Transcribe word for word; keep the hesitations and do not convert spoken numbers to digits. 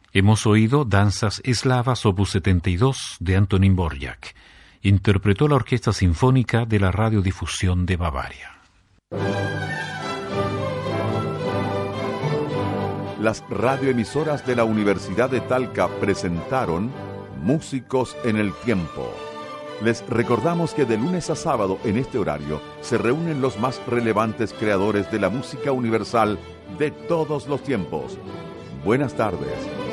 Hemos oído Danzas Eslavas opus setenta y dos de Antonín Dvořák. Interpretó la Orquesta Sinfónica de la Radiodifusión de Bavaria. Las radioemisoras de la Universidad de Talca presentaron Músicos en el Tiempo. Les recordamos que de lunes a sábado en este horario se reúnen los más relevantes creadores de la música universal de todos los tiempos. Buenas tardes.